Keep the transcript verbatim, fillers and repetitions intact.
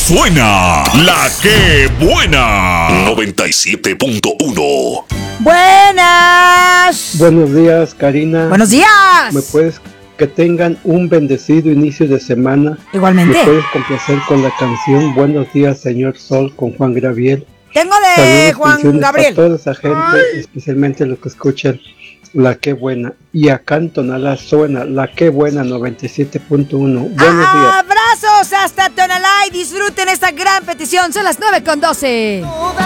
suena la que buena. noventa y siete punto uno. Buenas. Buenos días, Karina. Buenos días. ¿Me puedes que tengan un bendecido inicio de semana? Igualmente. ¿Me puedes complacer con la canción Buenos días, señor Sol, con Juan Gabriel? Tengo de Saludos, Juan Gabriel. A toda esa gente, Ay. especialmente los que escuchan La Que Buena. Y acá en Tonalá suena La Que Buena noventa y siete punto uno. Buenos días. Abrazos hasta Tonalá y disfruten esta gran petición. Son las nueve con doce.